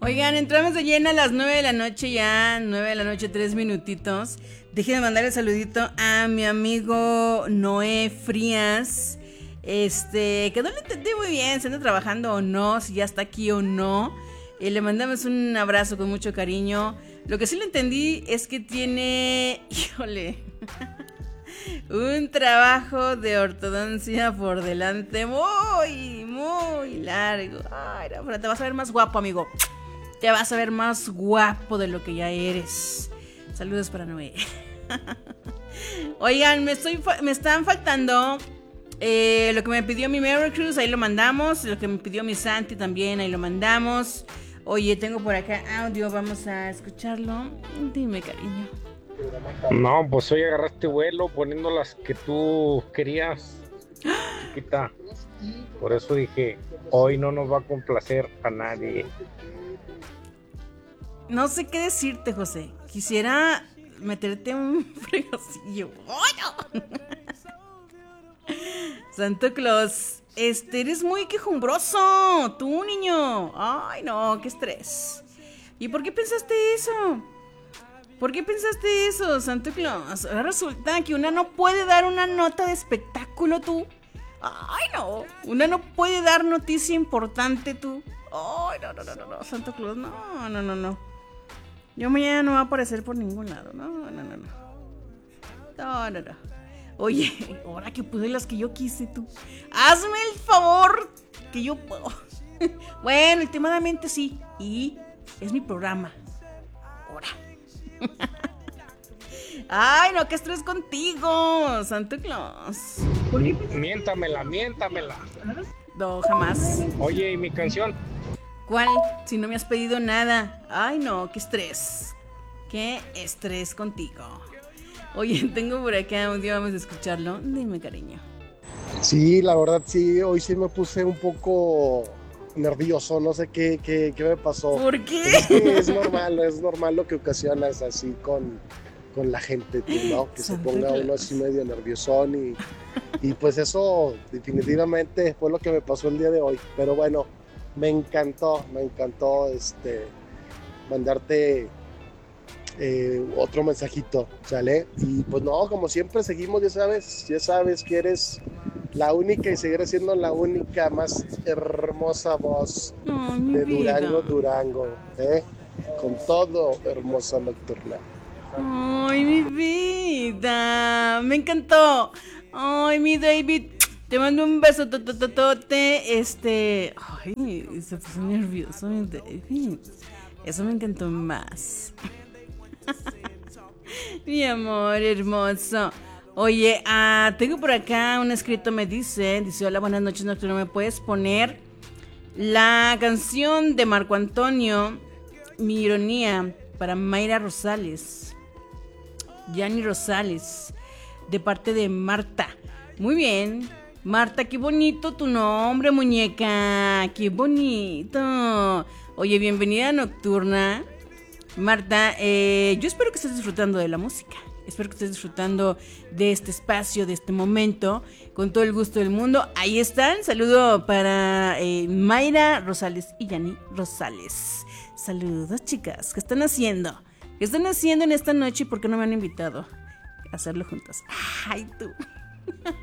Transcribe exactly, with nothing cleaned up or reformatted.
Oigan, entramos de llena a las nueve de la noche ya, nueve de la noche, tres minutitos. Déjenme mandar el saludito a mi amigo Noé Frías. Este, que no le entendí muy bien si anda trabajando o no, si ya está aquí o no. Eh, le mandamos un abrazo con mucho cariño. Lo que sí le entendí es que tiene, híjole, un trabajo de ortodoncia por delante muy, muy largo. Ay, no, pero te vas a ver más guapo, amigo. Te vas a ver más guapo de lo que ya eres. Saludos para Noé. Oigan, me, estoy, me están faltando eh, lo que me pidió mi Merry Cruz, ahí lo mandamos. Lo que me pidió mi Santi también, ahí lo mandamos. Oye, tengo por acá audio, vamos a escucharlo. Dime, cariño. No, pues hoy agarraste vuelo poniendo las que tú querías, chiquita. Por eso dije, hoy no nos va a complacer a nadie. No sé qué decirte, José. Quisiera meterte un fregosillo. ¡Oh, no! Santo Claus, este, eres muy quejumbroso. Tú, niño. Ay, no, qué estrés. ¿Y por qué pensaste eso? ¿Por qué pensaste eso, Santo Claus? Ahora resulta que una no puede dar una nota de espectáculo, tú. Ay, no. Una no puede dar noticia importante, tú. Ay, no, no, no, no, no, Santo Claus, no, no, no, no. Yo mañana no voy a aparecer por ningún lado. No, no, no, no. No, no, no. Oye, ahora que pude las que yo quise, tú. Hazme el favor que yo puedo. Bueno, últimamente sí. Y es mi programa. Ahora. Ay, no, qué estrés contigo, Santo Claus. Miéntamela, miéntamela. No, jamás. Oye, ¿y mi canción? ¿Cuál? Si no me has pedido nada. Ay, no, qué estrés. Qué estrés contigo. Oye, tengo por acá un día, vamos a escucharlo. Dime, cariño. Sí, la verdad sí, hoy sí me puse un poco nervioso, no sé qué, qué, qué me pasó. ¿Por qué? Es que es normal, es normal lo que ocasionas así con, con la gente, tú, ¿no? Que Santa se ponga Claus. uno así medio nerviosón y, y pues eso definitivamente fue lo que me pasó el día de hoy. Pero bueno, me encantó, me encantó este mandarte eh, otro mensajito, ¿sale? Y pues no, como siempre seguimos, ya sabes, ya sabes que eres la única y seguiré siendo la única más hermosa voz Ay, mi de vida. Durango, Durango, ¿eh? Con todo, hermosa nocturna. Ay, mi vida. Me encantó. Ay, mi David. Te mando un beso totototote. Este. Ay, se puso nervioso mi David. Eso me encantó más. Mi amor hermoso. Oye, ah, tengo por acá un escrito, me dice, dice, hola, buenas noches, Nocturno, ¿me puedes poner la canción de Marco Antonio, Mi Ironía, para Mayra Rosales, Yanni Rosales, de parte de Marta? Muy bien, Marta, qué bonito tu nombre, muñeca, qué bonito. Oye, bienvenida a Nocturna. Marta, eh, yo espero que estés disfrutando de la música. Espero que estés disfrutando de este espacio, de este momento, con todo el gusto del mundo. Ahí están. Saludo para eh, Mayra Rosales y Yani Rosales. Saludos, chicas. ¿Qué están haciendo? ¿Qué están haciendo en esta noche y por qué no me han invitado a hacerlo juntas? Ay, tú.